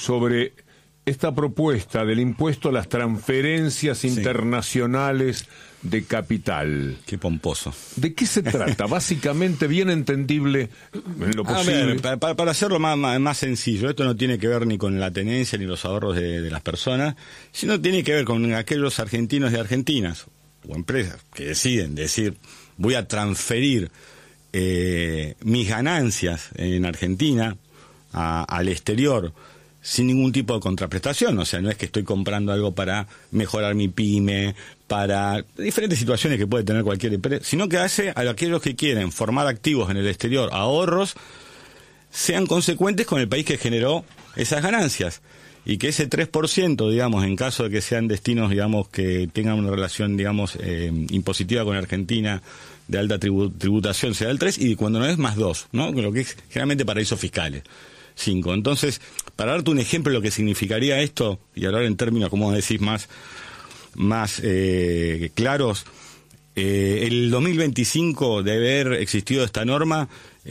sobre esta propuesta del impuesto a las transferencias internacionales de capital. Qué pomposo. ¿De qué se trata? Básicamente, bien entendible en lo posible. Para hacerlo más sencillo, esto no tiene que ver ni con la tenencia ni los ahorros de las personas, sino tiene que ver con aquellos argentinos y argentinas, o empresas, que deciden decir, voy a transferir mis ganancias en Argentina al exterior, sin ningún tipo de contraprestación. O sea, no es que estoy comprando algo para mejorar mi pyme, para diferentes situaciones que puede tener cualquier empresa, sino que hace a aquellos que quieren formar activos en el exterior, ahorros, sean consecuentes con el país que generó esas ganancias. Y que ese 3%, digamos, en caso de que sean destinos, digamos, que tengan una relación, digamos, impositiva con Argentina, de alta tributación, sea el 3%, y cuando no es, más 2%, ¿no? Lo que es generalmente paraísos fiscales. 5. Entonces, para darte un ejemplo de lo que significaría esto, y hablar en términos, como decís, más claros, el 2025, de haber existido esta norma,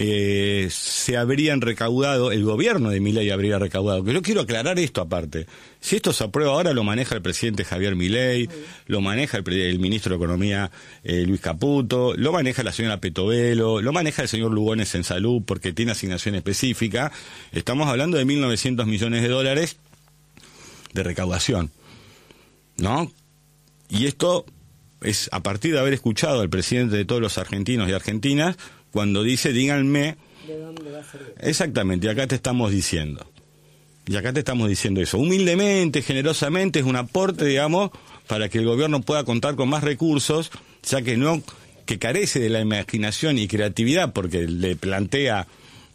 se habrían recaudado, el gobierno de Milei habría recaudado, que yo quiero aclarar esto aparte. Si esto se aprueba ahora, lo maneja el presidente Javier Milei, lo maneja el ministro de Economía Luis Caputo, lo maneja la señora Petovelo, lo maneja el señor Lugones en Salud, porque tiene asignación específica. Estamos hablando de 1.900 millones de dólares de recaudación, ¿no? Y esto es a partir de haber escuchado al presidente de todos los argentinos y argentinas, cuando dice, díganme... ¿De dónde va a salir? Exactamente, y acá te estamos diciendo. Y acá te estamos diciendo eso. Humildemente, generosamente, es un aporte, digamos, para que el gobierno pueda contar con más recursos, ya que carece de la imaginación y creatividad, porque le plantea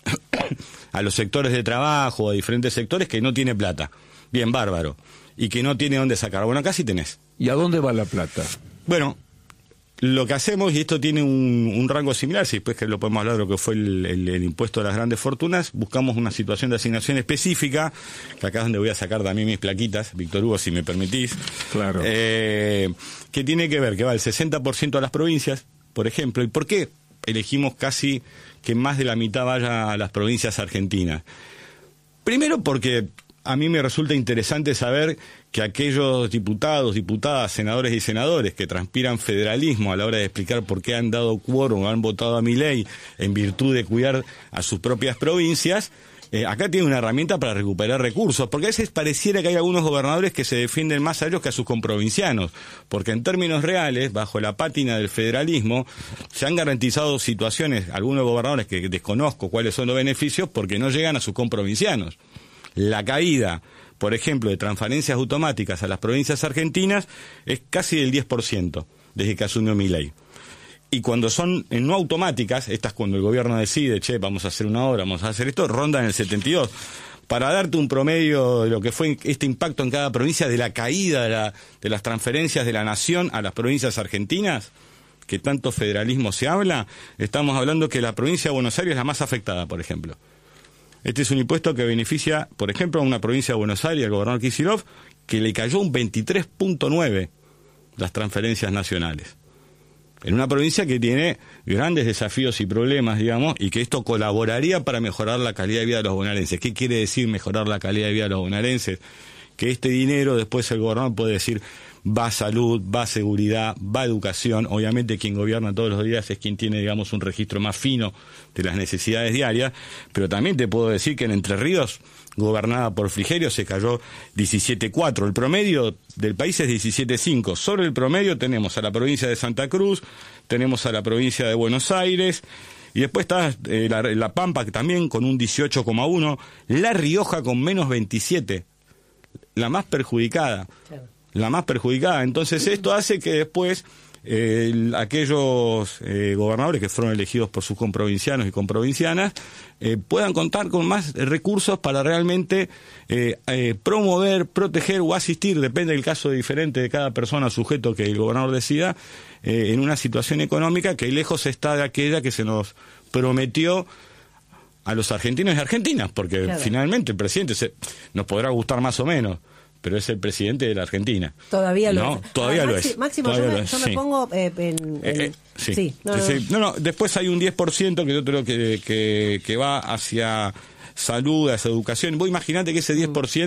a los sectores de trabajo, a diferentes sectores, que no tiene plata. Bien, bárbaro. Y que no tiene dónde sacar. Bueno, acá sí tenés. ¿Y a dónde va la plata? Bueno, lo que hacemos, y esto tiene un rango similar, si después que lo podemos hablar de lo que fue el impuesto a las grandes fortunas, buscamos una situación de asignación específica, que acá es donde voy a sacar también mis plaquitas, Víctor Hugo, si me permitís. Claro. Que tiene que ver, que va el 60% a las provincias, por ejemplo. ¿Y por qué elegimos casi que más de la mitad vaya a las provincias argentinas? Primero porque a mí me resulta interesante saber que aquellos diputados, diputadas, senadores y senadores que transpiran federalismo a la hora de explicar por qué han dado quórum o han votado a Milei en virtud de cuidar a sus propias provincias, acá tienen una herramienta para recuperar recursos, porque a veces pareciera que hay algunos gobernadores que se defienden más a ellos que a sus comprovincianos, porque en términos reales, bajo la pátina del federalismo, se han garantizado situaciones, algunos gobernadores que desconozco cuáles son los beneficios, porque no llegan a sus comprovincianos. La caída, por ejemplo, de transferencias automáticas a las provincias argentinas es casi del 10% desde que asumió Milei. Y cuando son no automáticas, estas cuando el gobierno decide, vamos a hacer una obra, vamos a hacer esto, rondan el 72%. Para darte un promedio de lo que fue este impacto en cada provincia de la caída de las transferencias de la nación a las provincias argentinas, que tanto federalismo se habla, estamos hablando que la provincia de Buenos Aires es la más afectada, por ejemplo. Este es un impuesto que beneficia, por ejemplo, a una provincia de Buenos Aires, al gobernador Kicillof, que le cayó un 23.9% las transferencias nacionales. En una provincia que tiene grandes desafíos y problemas, digamos, y que esto colaboraría para mejorar la calidad de vida de los bonaerenses. ¿Qué quiere decir mejorar la calidad de vida de los bonaerenses? Que este dinero después el gobernador puede decir, va a salud, va a seguridad, va a educación. Obviamente quien gobierna todos los días es quien tiene, digamos, un registro más fino de las necesidades diarias, pero también te puedo decir que en Entre Ríos, gobernada por Frigerio, se cayó 17.4. El promedio del país es 17.5. Sobre el promedio tenemos a la provincia de Santa Cruz, tenemos a la provincia de Buenos Aires, y después está la Pampa, que también con un 18.1, La Rioja con menos 27, la más perjudicada. Claro. La más perjudicada. Entonces esto hace que después aquellos gobernadores que fueron elegidos por sus comprovincianos y comprovincianas puedan contar con más recursos para realmente promover, proteger o asistir, depende del caso diferente de cada persona, sujeto que el gobernador decida, en una situación económica que lejos está de aquella que se nos prometió a los argentinos y argentinas, porque claro, finalmente el presidente nos podrá gustar más o menos, pero es el presidente de la Argentina. Todavía lo ¿no? es. Todavía lo es. Máximo, todavía yo me pongo en... Sí. No, después hay un 10% que yo creo que va hacia salud, hacia educación. Vos imaginate que ese 10%